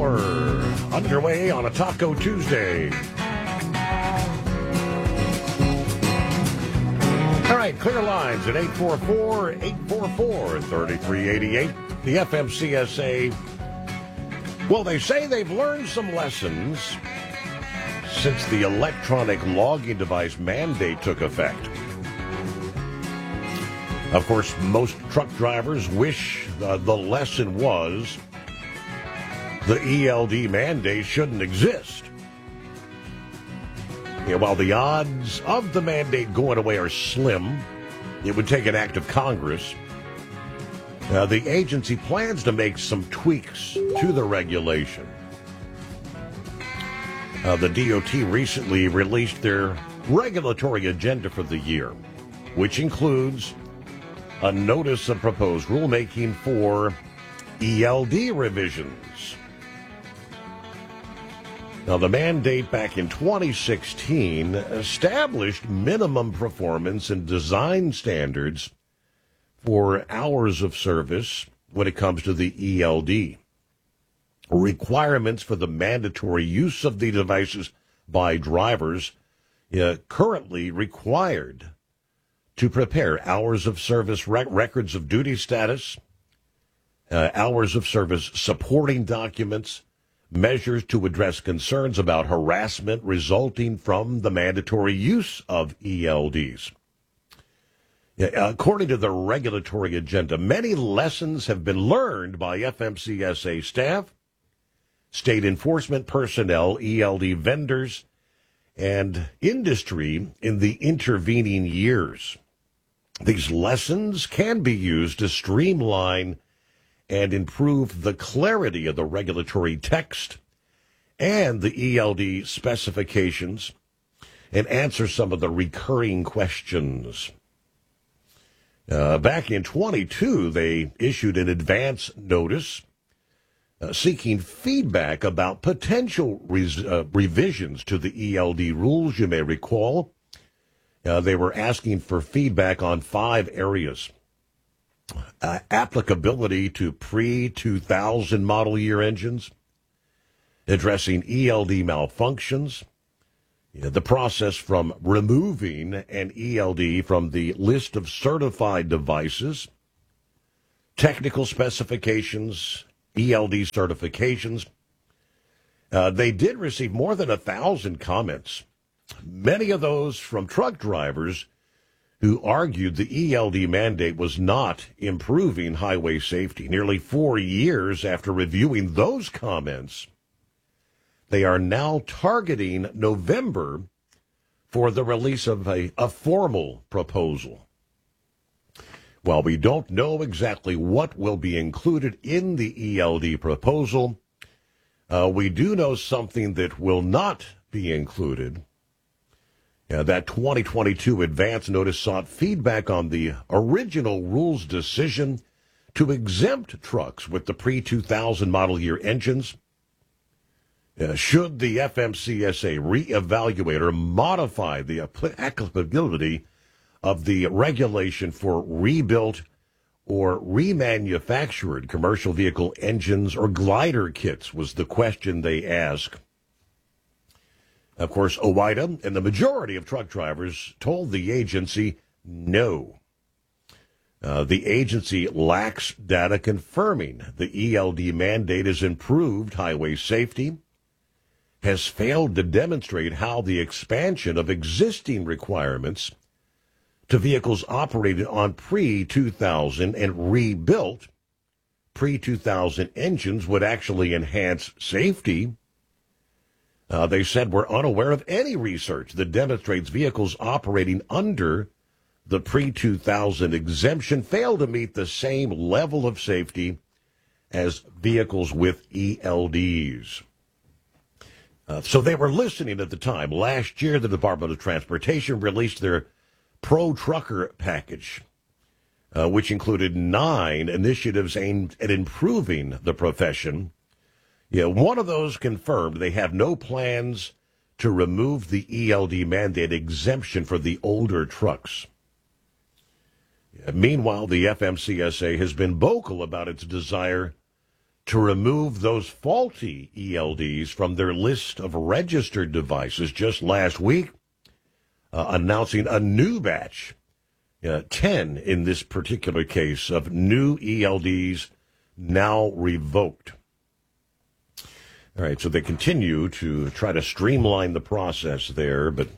hour underway on a Taco Tuesday. All right, clear lines at 844-844-3388. The FMCSA, well, they say they've learned some lessons since the electronic logging device mandate took effect. Of course, most truck drivers wish the lesson was the ELD mandate shouldn't exist. While the odds of the mandate going away are slim, it would take an act of Congress. The agency plans to make some tweaks to the regulation. The DOT recently released their regulatory agenda for the year, which includes a notice of proposed rulemaking for ELD revisions. Now, the mandate back in 2016 established minimum performance and design standards for hours of service when it comes to the ELD. Requirements for the mandatory use of the devices by drivers currently required to prepare hours of service records of duty status, hours of service supporting documents, measures to address concerns about harassment resulting from the mandatory use of ELDs. According to the regulatory agenda, many lessons have been learned by FMCSA staff, state enforcement personnel, ELD vendors, and industry in the intervening years. These lessons can be used to streamline and improve the clarity of the regulatory text and the ELD specifications and answer some of the recurring questions. Back in 22, they issued an advance notice seeking feedback about potential revisions to the ELD rules. You may recall they were asking for feedback on 5 areas. Applicability to pre-2000 model year engines, addressing ELD malfunctions, the process from removing an ELD from the list of certified devices, technical specifications, ELD certifications. They did receive more than 1,000 comments, many of those from truck drivers who argued the ELD mandate was not improving highway safety. Nearly 4 years after reviewing those comments, they are now targeting November for the release of a formal proposal. While we don't know exactly what will be included in the ELD proposal, we do know something that will not be included. That 2022 advance notice sought feedback on the original rules decision to exempt trucks with the pre-2000 model year engines. Should the FMCSA reevaluate or modify the applicability of the regulation for rebuilt or remanufactured commercial vehicle engines or glider kits was the question they asked. Of course, OOIDA and the majority of truck drivers told the agency no. The agency lacks data confirming the ELD mandate has improved highway safety, has failed to demonstrate how the expansion of existing requirements to vehicles operated on pre-2000 and rebuilt pre-2000 engines would actually enhance safety. They said we're unaware of any research that demonstrates vehicles operating under the pre-2000 exemption fail to meet the same level of safety as vehicles with ELDs. So they were listening at the time. Last year, the Department of Transportation released their pro-trucker package, which included 9 initiatives aimed at improving the profession. One of those confirmed they have no plans to remove the ELD mandate exemption for the older trucks. Meanwhile, the FMCSA has been vocal about its desire to remove those faulty ELDs from their list of registered devices just last week, announcing a new batch, 10 in this particular case, of new ELDs now revoked. All right, so they continue to try to streamline the process there, but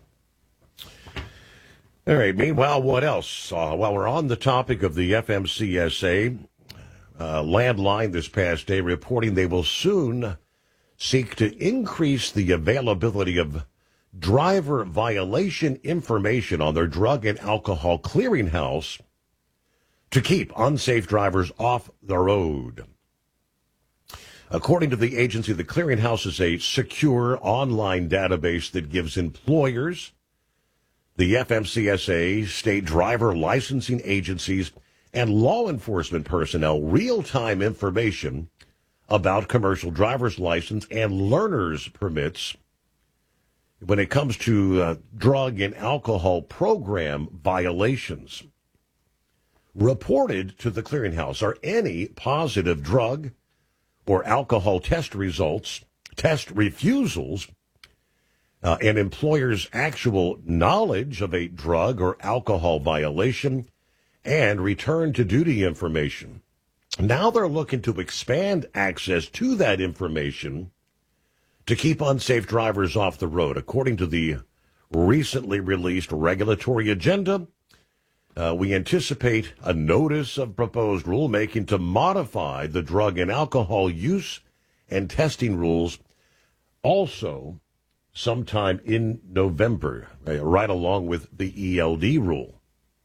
all right, meanwhile, what else? While we're on the topic of the FMCSA, Landline this past day reporting they will soon seek to increase the availability of driver violation information on their drug and alcohol clearinghouse to keep unsafe drivers off the road. According to the agency, the clearinghouse is a secure online database that gives employers, the FMCSA, state driver licensing agencies, and law enforcement personnel real-time information about commercial driver's license and learner's permits when it comes to drug and alcohol program violations. Reported to the clearinghouse are any positive drug or alcohol test results, test refusals, and employers' actual knowledge of a drug or alcohol violation, and return to duty information. Now they're looking to expand access to that information to keep unsafe drivers off the road. According to the recently released regulatory agenda, we anticipate a notice of proposed rulemaking to modify the drug and alcohol use and testing rules also sometime in November, right along with the ELD rule.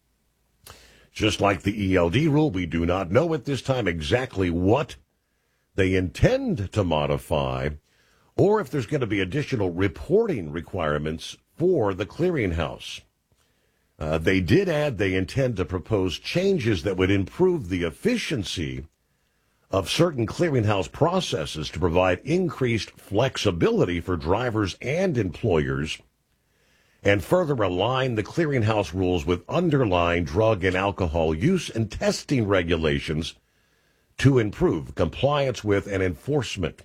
Just like the ELD rule, we do not know at this time exactly what they intend to modify or if there's going to be additional reporting requirements for the clearinghouse. They did add they intend to propose changes that would improve the efficiency of certain clearinghouse processes to provide increased flexibility for drivers and employers, and further align the clearinghouse rules with underlying drug and alcohol use and testing regulations to improve compliance with and enforcement.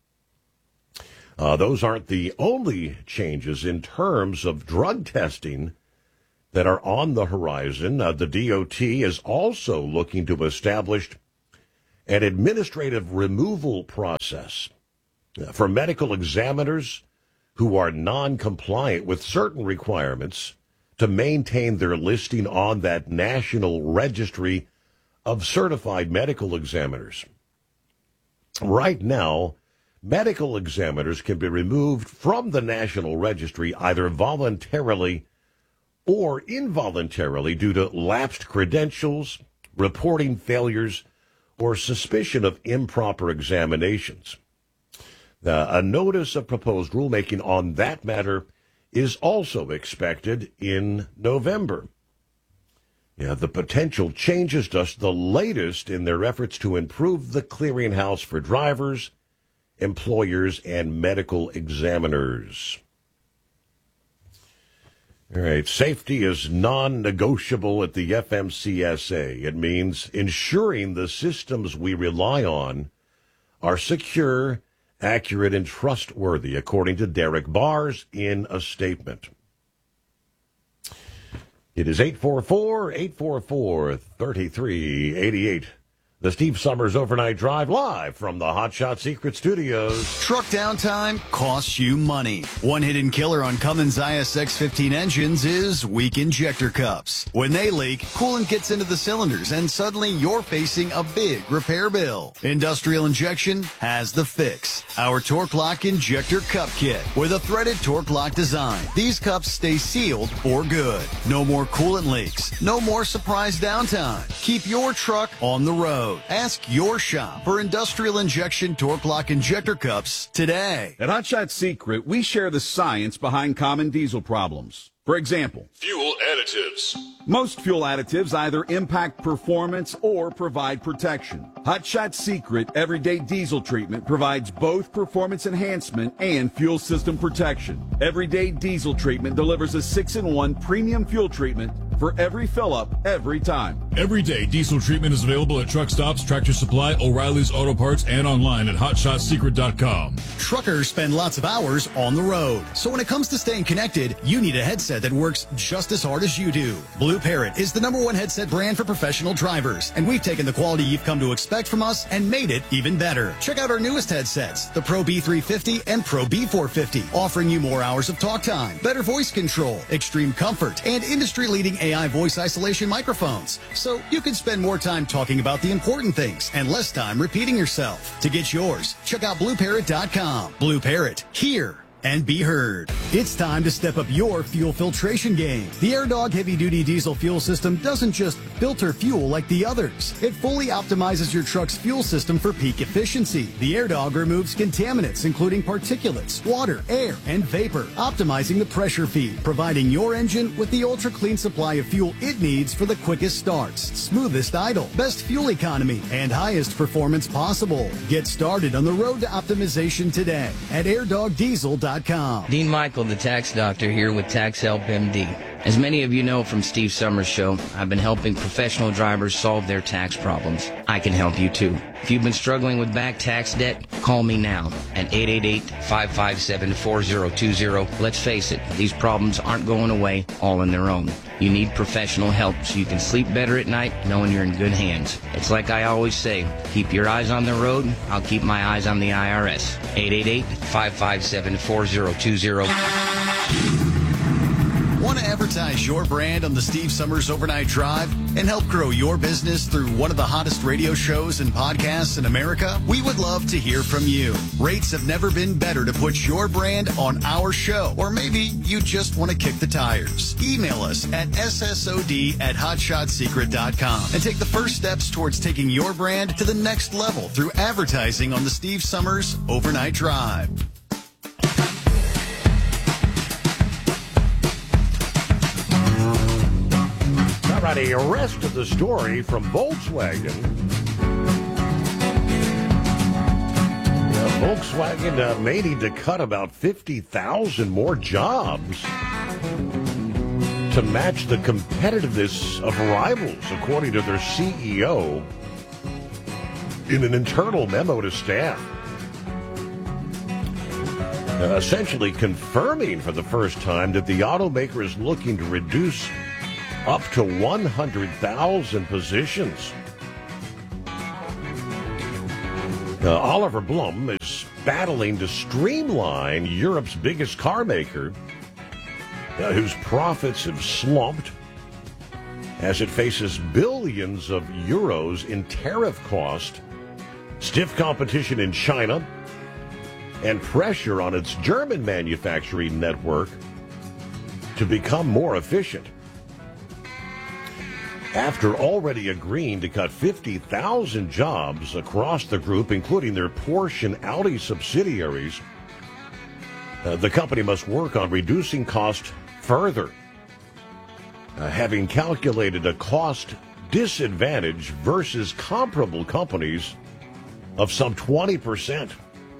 Those aren't the only changes in terms of drug testing that are on the horizon. The DOT is also looking to establish an administrative removal process for medical examiners who are non-compliant with certain requirements to maintain their listing on that National Registry of Certified Medical Examiners. Right now, medical examiners can be removed from the National Registry either voluntarily or involuntarily due to lapsed credentials, reporting failures, or suspicion of improper examinations. A notice of proposed rulemaking on that matter is also expected in November. The potential changes just the latest in their efforts to improve the clearinghouse for drivers, employers, and medical examiners. All right, safety is non-negotiable at the FMCSA. It means ensuring the systems we rely on are secure, accurate, and trustworthy, according to Derek Bars in a statement. It is 844-844-3388. The Steve Summers Overnight Drive, live from the Hotshot Secret Studios. Truck downtime costs you money. One hidden killer on Cummins ISX-15 engines is weak injector cups. When they leak, coolant gets into the cylinders, and suddenly you're facing a big repair bill. Industrial Injection has the fix. Our Torque Lock Injector Cup Kit with a threaded Torque Lock design. These cups stay sealed for good. No more coolant leaks. No more surprise downtime. Keep your truck on the road. Ask your shop for Industrial Injection Torque Lock Injector Cups today. At Hotshot Secret, we share the science behind common diesel problems. For example, fuel additives. most fuel additives either impact performance or provide protection. Hot Shot Secret Everyday Diesel Treatment provides both performance enhancement and fuel system protection. Everyday Diesel Treatment delivers a 6-in-1 premium fuel treatment for every fill-up, every time. Everyday Diesel Treatment is available at truck stops, Tractor Supply, O'Reilly's Auto Parts, and online at HotShotSecret.com. Truckers spend lots of hours on the road. So when it comes to staying connected, you need a headset that works just as hard as you do. Blue Parrot is the #1 headset brand for professional drivers, and we've taken the quality you've come to expect from us and made it even better. Check out our newest headsets, the Pro B350 and Pro B450, offering you more hours of talk time, better voice control, extreme comfort, and industry-leading AI voice isolation microphones. So you can spend more time talking about the important things and less time repeating yourself. To get yours, check out BlueParrot.com. Blue Parrot, hear and be heard. It's time to step up your fuel filtration game. The AirDog heavy-duty diesel fuel system doesn't just filter fuel like the others. It fully optimizes your truck's fuel system for peak efficiency. The AirDog removes contaminants, including particulates, water, air, and vapor, optimizing the pressure feed, providing your engine with the ultra-clean supply of fuel it needs for the quickest starts, smoothest idle, best fuel economy, and highest performance possible. Get started on the road to optimization today at airdogdiesel.com. Dean Michael, the tax doctor, here with Tax Help MD. As many of you know from Steve Summers' show, I've been helping professional drivers solve their tax problems. I can help you too. If you've been struggling with back tax debt, call me now at 888-557-4020. Let's face it, these problems aren't going away all on their own. You need professional help so you can sleep better at night knowing you're in good hands. It's like I always say, keep your eyes on the road, I'll keep my eyes on the IRS. 888-557-4020. Want to advertise your brand on the Steve Summers Overnight Drive and help grow your business through one of the hottest radio shows and podcasts in America? We would love to hear from you. Rates have never been better to put your brand on our show. Or maybe you just want to kick the tires. Email us at ssod@hotshotsecret.com and take the first steps towards taking your brand to the next level through advertising on the Steve Summers Overnight Drive. All right, a rest of the story from Volkswagen. Volkswagen may need to cut about 50,000 more jobs to match the competitiveness of rivals, according to their CEO in an internal memo to staff. Essentially confirming for the first time that the automaker is looking to reduce up to 100,000 positions. Oliver Blum is battling to streamline Europe's biggest car maker, whose profits have slumped as it faces billions of euros in tariff cost, stiff competition in China, and pressure on its German manufacturing network to become more efficient. After already agreeing to cut 50,000 jobs across the group, including their Porsche and Audi subsidiaries, the company must work on reducing cost further, having calculated a cost disadvantage versus comparable companies of some 20%,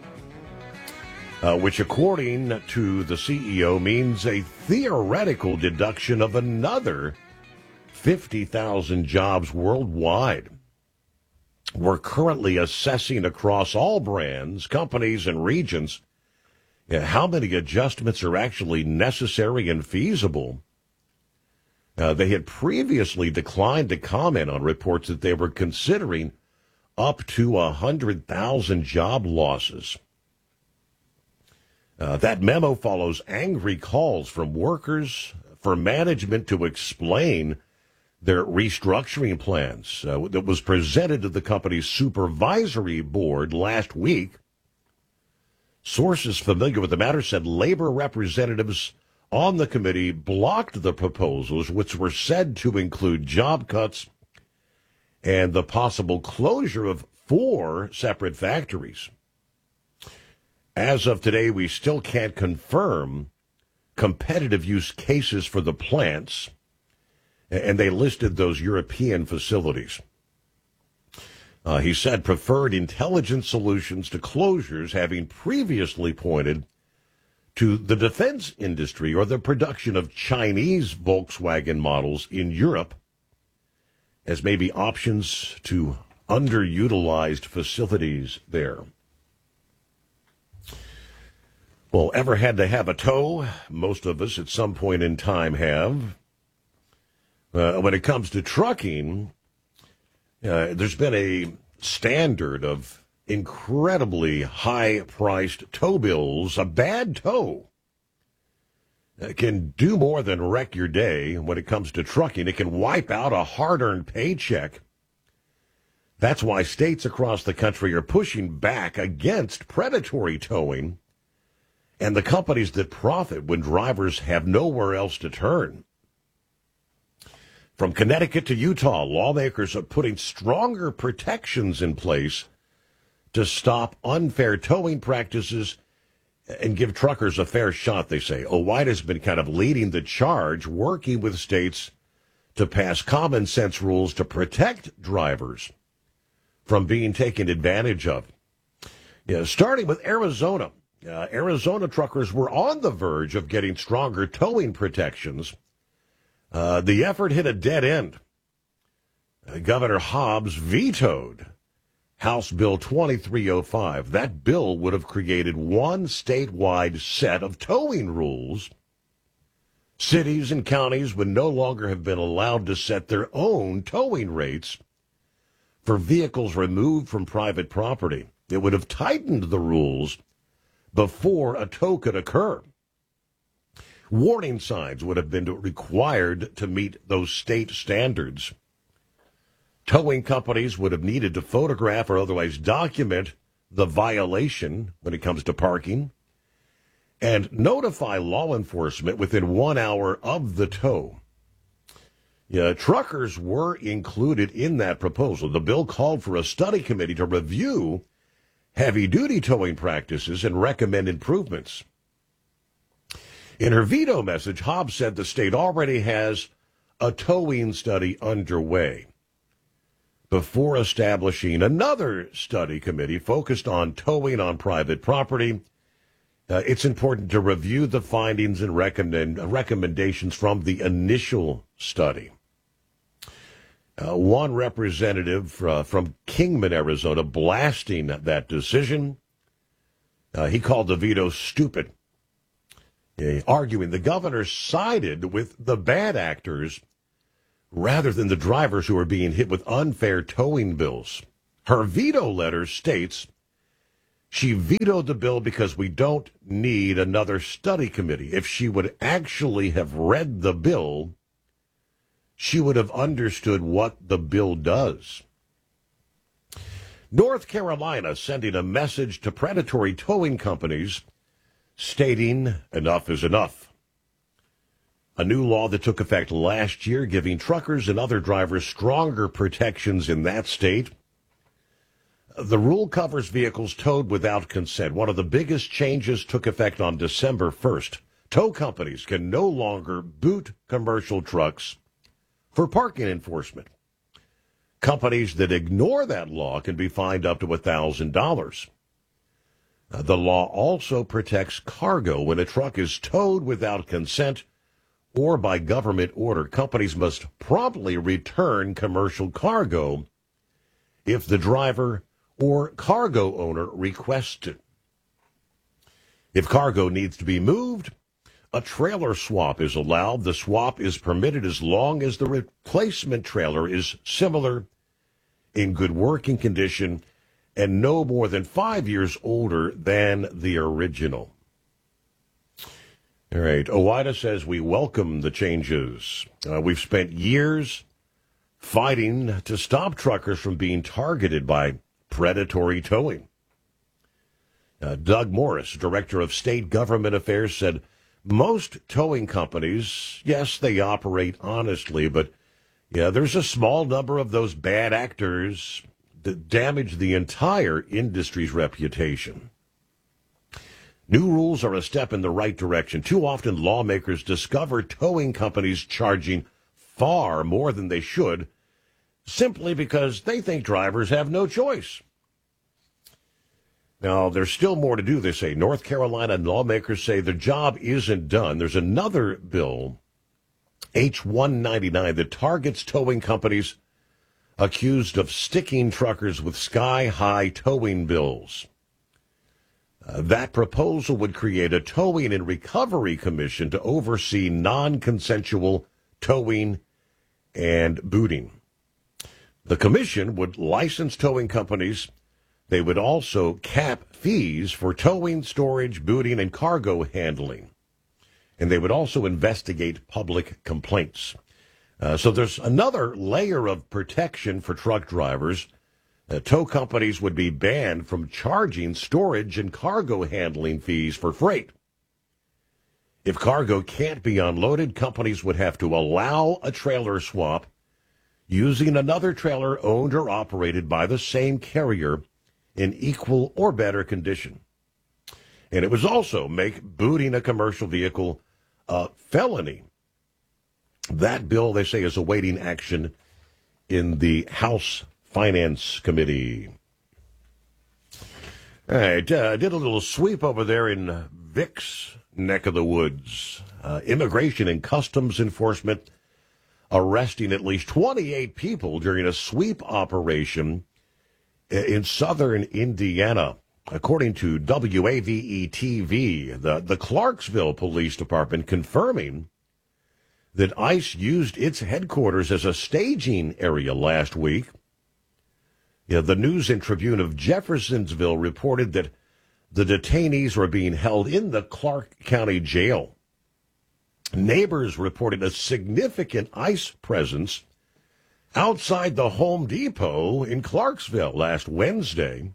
which, according to the CEO, means a theoretical deduction of another 50,000 jobs worldwide. We're currently assessing across all brands, companies, and regions how many adjustments are actually necessary and feasible. They had previously declined to comment on reports that they were considering up to 100,000 job losses. That memo follows angry calls from workers for management to explain their restructuring plans that was presented to the company's supervisory board last week. Sources familiar with the matter said labor representatives on the committee blocked the proposals, which were said to include job cuts and the possible closure of 4 separate factories. As of today, we still can't confirm competitive use cases for the plants, and they listed those European facilities. He said preferred intelligent solutions to closures, having previously pointed to the defense industry or the production of Chinese Volkswagen models in Europe as maybe options to underutilized facilities there. Well, ever had to have a tow? Most of us at some point in time have. When it comes to trucking, there's been a standard of incredibly high-priced tow bills. A bad tow can do more than wreck your day when it comes to trucking. It can wipe out a hard-earned paycheck. That's why states across the country are pushing back against predatory towing and the companies that profit when drivers have nowhere else to turn. From Connecticut to Utah, lawmakers are putting stronger protections in place to stop unfair towing practices and give truckers a fair shot, they say. OOIDA's been kind of leading the charge, working with states to pass common sense rules to protect drivers from being taken advantage of. Starting with Arizona. Arizona truckers were on the verge of getting stronger towing protections. The effort hit a dead end. Governor Hobbs vetoed House Bill 2305. That bill would have created one statewide set of towing rules. Cities and counties would no longer have been allowed to set their own towing rates for vehicles removed from private property. It would have tightened the rules before a tow could occur. Warning signs would have been required to meet those state standards. Towing companies would have needed to photograph or otherwise document the violation when it comes to parking and notify law enforcement within 1 hour of the tow. Truckers were included in that proposal. The bill called for a study committee to review heavy-duty towing practices and recommend improvements. In her veto message, Hobbs said the state already has a towing study underway before establishing another study committee focused on towing on private property. It's important to review the findings and recommendations from the initial study. One representative from Kingman, Arizona, blasting that decision. He called the veto stupid, arguing the governor sided with the bad actors rather than the drivers who are being hit with unfair towing bills. Her veto letter states she vetoed the bill because we don't need another study committee. If she would actually have read the bill, she would have understood what the bill does. North Carolina sending a message to predatory towing companies stating enough is enough. A new law that took effect last year giving truckers and other drivers stronger protections in that state. The rule covers vehicles towed without consent. One of the biggest changes took effect on December 1st. Tow companies can no longer boot commercial trucks for parking enforcement. Companies that ignore that law can be fined up to $1,000. The law also protects cargo. When a truck is towed without consent or by government order, companies must promptly return commercial cargo if the driver or cargo owner requests it. If cargo needs to be moved, a trailer swap is allowed. The swap is permitted as long as the replacement trailer is similar, in good working condition, and no more than 5 years older than the original. All right, OOIDA says we welcome the changes. We've spent years fighting to stop truckers from being targeted by predatory towing. Doug Morris, Director of State Government Affairs, said most towing companies, yes, they operate honestly, but there's a small number of those bad actors that damage the entire industry's reputation. New rules are a step in the right direction. Too often, lawmakers discover towing companies charging far more than they should simply because they think drivers have no choice. Now, there's still more to do, they say. North Carolina lawmakers say the job isn't done. There's another bill, H-199, that targets towing companies accused of sticking truckers with sky-high towing bills. That proposal would create a towing and recovery commission to oversee non-consensual towing and booting. The commission would license towing companies. They would also cap fees for towing, storage, booting, and cargo handling. And they would also investigate public complaints. So there's another layer of protection for truck drivers. Tow companies would be banned from charging storage and cargo handling fees for freight. If cargo can't be unloaded, companies would have to allow a trailer swap using another trailer owned or operated by the same carrier in equal or better condition. And it would also make booting a commercial vehicle a felony. That bill, they say, is awaiting action in the House Finance Committee. All right, did a little sweep over there in Vic's neck of the woods. Immigration and Customs Enforcement arresting at least 28 people during a sweep operation in southern Indiana. According to WAVE-TV, the Clarksville Police Department confirming that ICE used its headquarters as a staging area last week. The News and Tribune of Jeffersonville reported that the detainees were being held in the Clark County Jail. Neighbors reported a significant ICE presence outside the Home Depot in Clarksville last Wednesday.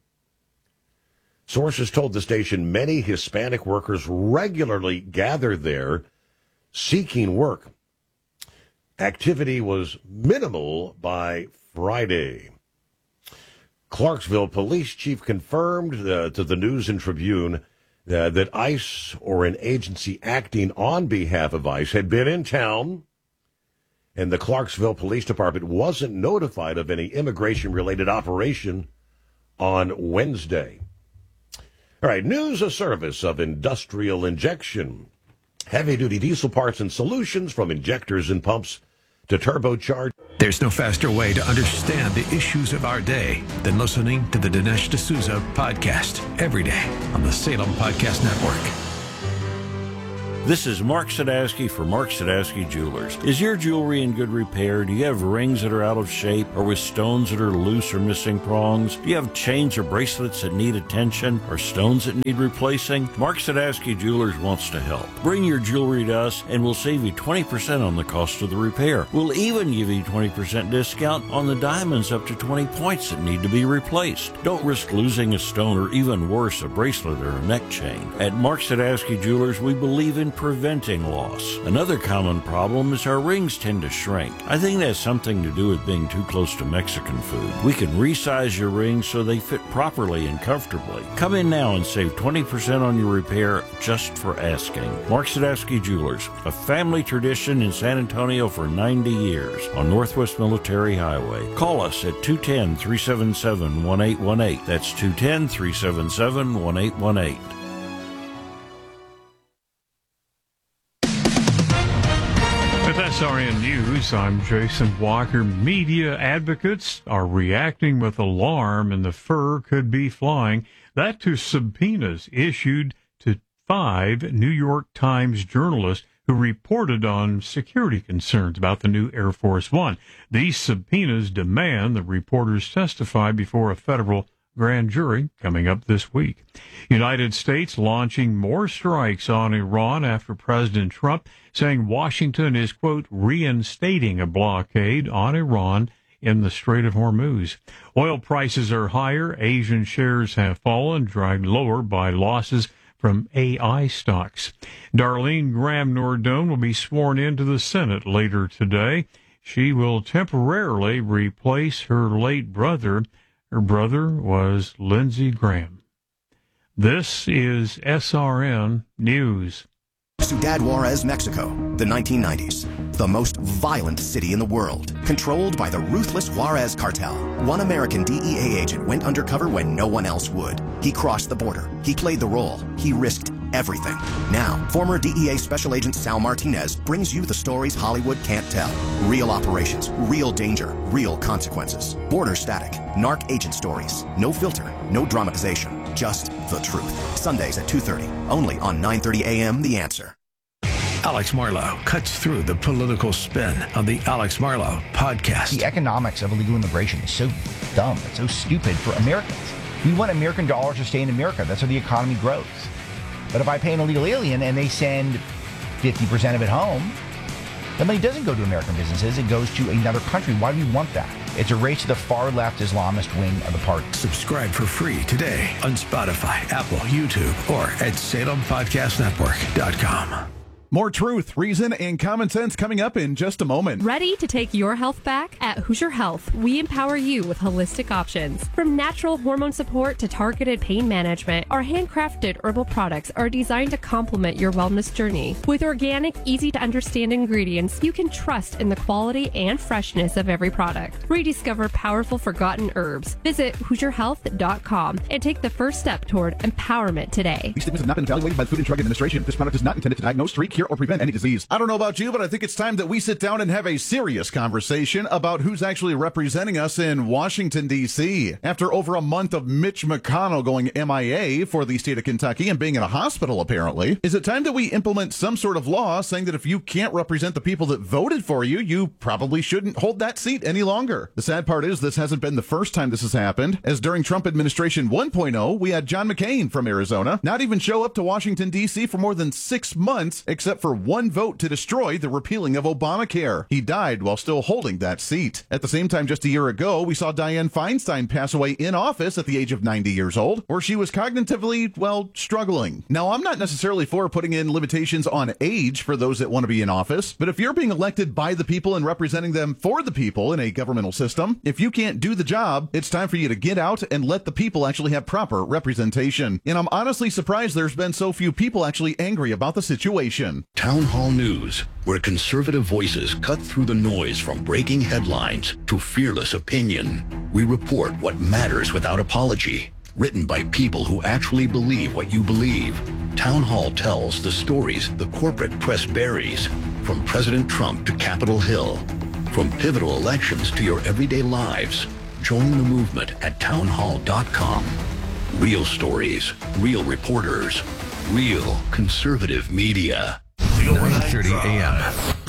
Sources told the station many Hispanic workers regularly gather there seeking work. Activity was minimal by Friday. Clarksville Police Chief confirmed to the News and Tribune that ICE, or an agency acting on behalf of ICE, had been in town, and the Clarksville Police Department wasn't notified of any immigration-related operation on Wednesday. All right, news, a service of Industrial Injection. Heavy-duty diesel parts and solutions, from injectors and pumps to turbocharged. There's no faster way to understand the issues of our day than listening to the Dinesh D'Souza podcast every day on the Salem Podcast Network. This is Mark Sadowski for Mark Sadowski Jewelers. Is your jewelry in good repair? Do you have rings that are out of shape or with stones that are loose or missing prongs? Do you have chains or bracelets that need attention or stones that need replacing? Mark Sadowski Jewelers wants to help. Bring your jewelry to us and we'll save you 20% on the cost of the repair. We'll even give you 20% discount on the diamonds up to 20 points that need to be replaced. Don't risk losing a stone or, even worse, a bracelet or a neck chain. At Mark Sadowski Jewelers, we believe in preventing loss. Another common problem is our rings tend to shrink. I think that has something to do with being too close to Mexican food. We can resize your rings so they fit properly and comfortably. Come in now and save 20% on your repair just for asking. Mark Sadowski Jewelers, a family tradition in San Antonio for 90 years on Northwest Military Highway. Call us at 210-377-1818. That's 210-377-1818. With SRN News, I'm Jason Walker. Media advocates are reacting with alarm, and the fur could be flying. That to subpoenas issued to 5 New York Times journalists who reported on security concerns about the new Air Force One. These subpoenas demand the reporters testify before a federal grand jury coming up this week. United States launching more strikes on Iran after President Trump saying Washington is, quote, reinstating a blockade on Iran in the Strait of Hormuz. Oil prices are higher. Asian shares have fallen, dragged lower by losses from AI stocks. Darlene Graham Nordone will be sworn into the Senate later today. She will temporarily replace her late brother. Her brother was Lindsey Graham. This is SRN News. Ciudad Juarez, Mexico, the 1990s. The most violent city in the world, controlled by the ruthless Juarez cartel. One American DEA agent went undercover when no one else would. He crossed the border. He played the role. He risked everything. Now, former DEA Special Agent Sal Martinez brings you the stories Hollywood can't tell. Real operations, real danger, real consequences. Border static, narc agent stories. No filter, no dramatization, just the truth. Sundays at 2:30, only on 9:30 a.m. The Answer. Alex Marlow cuts through the political spin on the Alex Marlow podcast. The economics of illegal immigration is so dumb. It's so stupid for Americans. We want American dollars to stay in America. That's how the economy grows. But if I pay an illegal alien and they send 50% of it home, the money doesn't go to American businesses. It goes to another country. Why do we want that? It's a race to the far-left Islamist wing of the party. Subscribe for free today on Spotify, Apple, YouTube, or at SalemPodcastNetwork.com. More truth, reason, and common sense coming up in just a moment. Ready to take your health back? At Hoosier Health, we empower you with holistic options. From natural hormone support to targeted pain management, our handcrafted herbal products are designed to complement your wellness journey. With organic, easy-to-understand ingredients, you can trust in the quality and freshness of every product. Rediscover powerful forgotten herbs. Visit HoosierHealth.com and take the first step toward empowerment today. These statements have not been evaluated by the Food and Drug Administration. This product is not intended to diagnose, treat, cure, or prevent any disease. I don't know about you, but I think it's time that we sit down and have a serious conversation about who's actually representing us in Washington, D.C. After over a month of Mitch McConnell going MIA for the state of Kentucky and being in a hospital, apparently, is it time that we implement some sort of law saying that if you can't represent the people that voted for you, you probably shouldn't hold that seat any longer? The sad part is this hasn't been the first time this has happened, as during Trump administration 1.0, we had John McCain from Arizona not even show up to Washington, D.C. for more than 6 months, except for one vote to destroy the repealing of Obamacare. He died while still holding that seat. At the same time, just a year ago, we saw Dianne Feinstein pass away in office at the age of 90 years old, where she was cognitively, struggling. Now, I'm not necessarily for putting in limitations on age for those that want to be in office, but if you're being elected by the people and representing them for the people in a governmental system, if you can't do the job, it's time for you to get out and let the people actually have proper representation. And I'm honestly surprised there's been so few people actually angry about the situation. Town Hall News, where conservative voices cut through the noise from breaking headlines to fearless opinion. We report what matters without apology. Written by people who actually believe what you believe. Town Hall tells the stories the corporate press buries, from President Trump to Capitol Hill, from pivotal elections to your everyday lives. Join the movement at townhall.com. Real stories, real reporters, real conservative media. 9:30 a.m.